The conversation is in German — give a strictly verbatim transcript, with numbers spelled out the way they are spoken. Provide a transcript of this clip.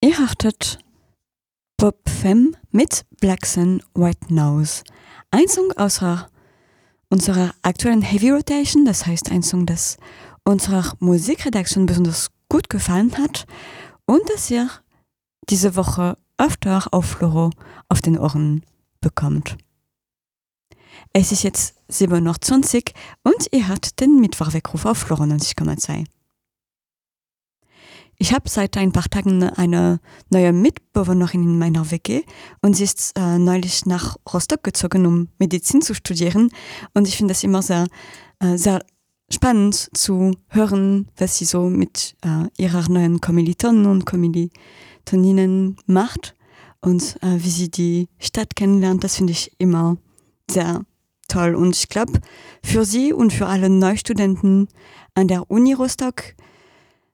Ihr hörtet Pop Femme mit Black Sun White Nose. Ein Song aus unserer aktuellen Heavy Rotation, das heißt ein Song, das unserer Musikredaktion besonders gut gefallen hat und das ihr diese Woche öfter auf Floro auf den Ohren bekommt. Es ist jetzt sieben Uhr zwanzig und ihr hört den Mittwochweckruf auf Floro neunzig Komma zwei. Ich habe seit ein paar Tagen eine neue Mitbewohnerin in meiner W G und sie ist äh, neulich nach Rostock gezogen, um Medizin zu studieren. Und ich finde es immer sehr, äh, sehr spannend zu hören, was sie so mit äh, ihrer neuen Kommilitonen und Kommilitoninnen macht und äh, wie sie die Stadt kennenlernt. Das finde ich immer sehr toll. Und ich glaube, für sie und für alle Neustudenten an der Uni Rostock